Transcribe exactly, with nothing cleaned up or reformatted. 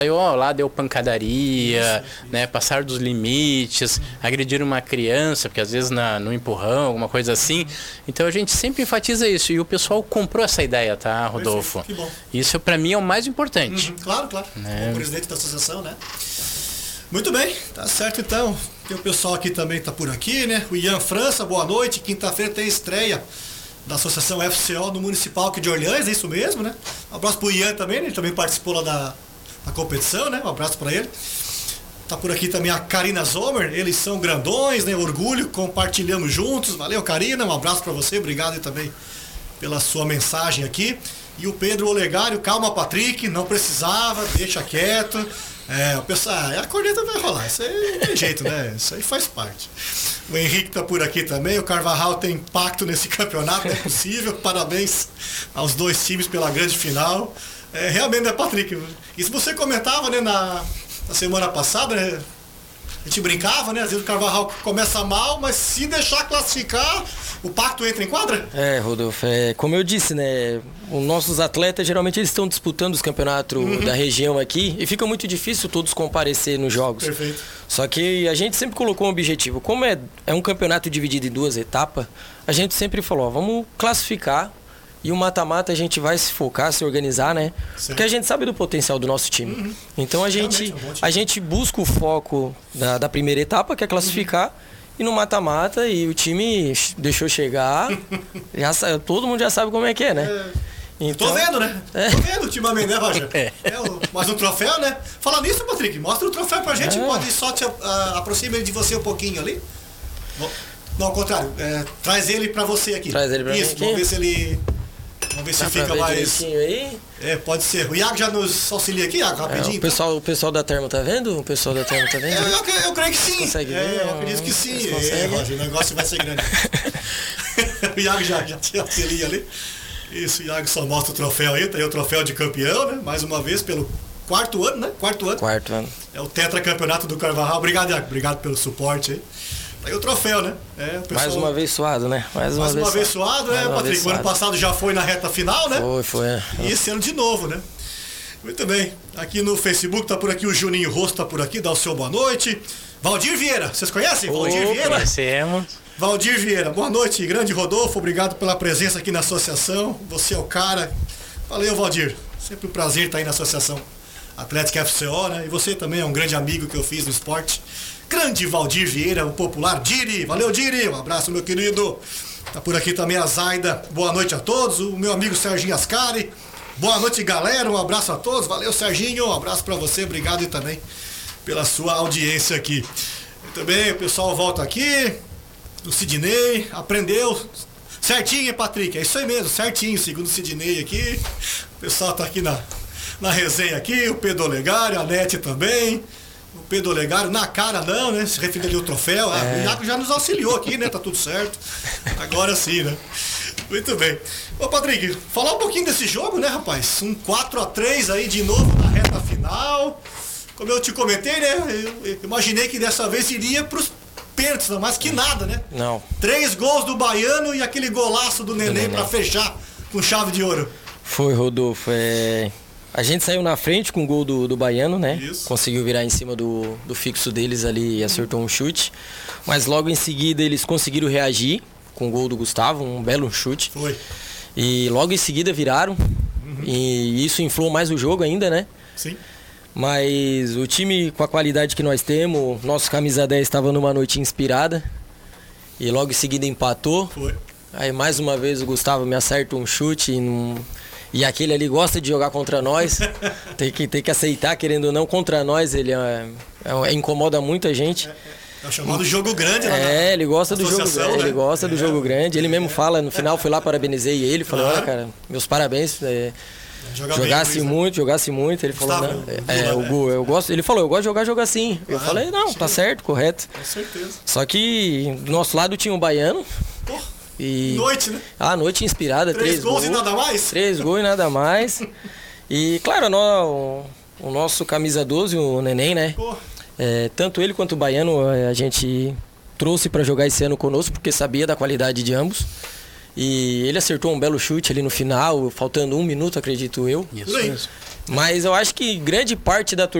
Ó, lá deu pancadaria, isso, né, isso. Passar dos limites, uhum. agredir uma criança, porque às vezes na, no empurrão, alguma coisa assim. Então a gente sempre enfatiza isso. E o pessoal comprou essa ideia, tá, Rodolfo? Perfeito, que bom. Isso para mim é o mais importante. Uhum, claro, claro. Né? O presidente da associação, né? Muito bem, tá certo então. Tem o pessoal aqui também tá por aqui, né? O Ian França, boa noite. Quinta-feira tem estreia da Associação F C O no Municipal aqui de Orleans, é isso mesmo, né? Um abraço pro Ian também, né? Ele também participou lá da, da competição, né? Um abraço para ele. Tá por aqui também a Karina Zomer, eles são grandões, né? Orgulho, compartilhamos juntos. Valeu, Karina, um abraço para você, obrigado também pela sua mensagem aqui. E o Pedro Olegário, calma, Patrick, não precisava, deixa quieto. É, o pessoal, a corneta vai rolar, isso aí não tem jeito, né? Isso aí faz parte. O Henrique tá por aqui também, o Carvajal tem impacto nesse campeonato, é possível, parabéns aos dois times pela grande final. É, realmente, né, Patrick? Isso você comentava, né, na, na semana passada, né? A gente brincava, né? Às vezes o Carvajal começa mal, mas se deixar classificar, o pacto entra em quadra? É, Rodolfo, é, como eu disse, né? Os nossos atletas, geralmente, eles estão disputando os campeonatos uhum. da região aqui e fica muito difícil todos comparecer nos jogos. Perfeito. Só que a gente sempre colocou um objetivo. Como é, é um campeonato dividido em duas etapas, a gente sempre falou, ó, vamos classificar e o mata-mata a gente vai se focar, se organizar, né? Certo. Porque a gente sabe do potencial do nosso time. Uhum. Então a gente, é um a gente busca o foco da, da primeira etapa, que é classificar, uhum. e no mata-mata, e o time deixou chegar, já, todo mundo já sabe como é que é, né? É. Então, tô vendo, né? É. Tô vendo ultimamente, né, Roger? É. É o, mais um troféu, né? Fala nisso, Patrick, mostra o troféu pra gente, é. Pode só te uh, aproxima ele de você um pouquinho ali. Não, ao contrário, é, traz ele pra você aqui. Traz ele pra Isso, mim vamos ver se ele... Vamos ver se Dá fica mais... Aí? É, pode ser. O Iago já nos auxilia aqui, Iago, rapidinho. É, o, pessoal, o pessoal da Termo tá vendo? O pessoal da Termo tá vendo? É, eu, eu, eu creio que sim. Consegue é, ver? Eu acredito que sim. É, Roger, o negócio vai ser grande. O Iago já, já te auxilia ali. Isso, o Iago só mostra o troféu aí. Tem o troféu de campeão, né? Mais uma vez, pelo quarto ano, né? Quarto ano. Quarto ano. É o tetracampeonato do Carvajal. Obrigado, Iago. Obrigado pelo suporte aí. Aí o troféu, né? É, o pessoal... Mais uma vez suado, né? Mais uma, Mais uma vez, vez suado, né, Patrick? O ano passado já foi na reta final, né? Foi, foi. É. E esse ano de novo, né? Muito bem. Aqui no Facebook tá por aqui o Juninho Rosto, tá por aqui, dá o seu boa noite. Valdir Vieira, vocês conhecem? Ô, Valdir Vieira? Conhecemos. Valdir Vieira, boa noite, grande Rodolfo, obrigado pela presença aqui na associação. Você é o cara. Valeu, Valdir. Sempre um prazer estar aí na associação Atlética F C O, né? E você também é um grande amigo que eu fiz no esporte. Grande Valdir Vieira, o popular Diri. Valeu, Diri. Um abraço, meu querido. Tá por aqui também a Zaida. Boa noite a todos. O meu amigo Serginho Ascari. Boa noite, galera. Um abraço a todos. Valeu, Serginho. Um abraço pra você. Obrigado e também pela sua audiência aqui. Muito bem, o pessoal volta aqui. O Sidney aprendeu certinho, hein, Patrick? É isso aí mesmo, certinho. Segundo o Sidney aqui. O pessoal tá aqui na, na resenha aqui. O Pedro Olegário, a Nete também. O Pedro Olegário, na cara não, né? Se referindo ali ao troféu. É. O Iaco já nos auxiliou aqui, né? Tá tudo certo. Agora sim, né? Muito bem. Ô, Patrick, falar um pouquinho desse jogo, né, rapaz? Um quatro a três aí de novo na reta final. Como eu te comentei, né? Eu imaginei que dessa vez iria pros pênaltis, não mais que nada, né? Não. Três gols do Baiano e aquele golaço do Neném pra fechar com chave de ouro. Foi, Rodolfo. É... A gente saiu na frente com o gol do, do Baiano, né? Isso. Conseguiu virar em cima do, do fixo deles ali e acertou um chute. Mas logo em seguida eles conseguiram reagir com o gol do Gustavo, um belo chute. Foi. E logo em seguida viraram. Uhum. E isso inflou mais o jogo ainda, né? Sim. Mas o time, com a qualidade que nós temos, nosso camisa dez estava numa noite inspirada. E logo em seguida empatou. Foi. Aí mais uma vez o Gustavo me acerta um chute e não... E aquele ali gosta de jogar contra nós, tem que, tem que aceitar, querendo ou não, contra nós ele é, é, incomoda muita gente. É, é o chamado jogo grande, né? É, ele gosta do jogo grande, né? ele gosta é, do jogo grande. Ele mesmo fala, no final fui lá, parabenizei ele, falei, olha, cara, meus parabéns. É, Joga jogasse bem, muito, jogasse muito. Ele falou, Gustavo, não, né? é, é, o Gu, eu gosto, ele falou, eu gosto de jogar, jogar assim. Eu ah, falei, não, tá certo, correto. Com certeza. Só que do nosso lado tinha um baiano. Porra. E noite, né? Ah, noite inspirada. Três, três gols, gols e nada mais? Três gols e nada mais. E, claro, no, o, o nosso camisa doze, o Neném, né? É, tanto ele quanto o Baiano a gente trouxe para jogar esse ano conosco, porque sabia da qualidade de ambos. E ele acertou um belo chute ali no final, faltando um minuto, acredito eu. Isso mesmo. Mas eu acho que grande parte da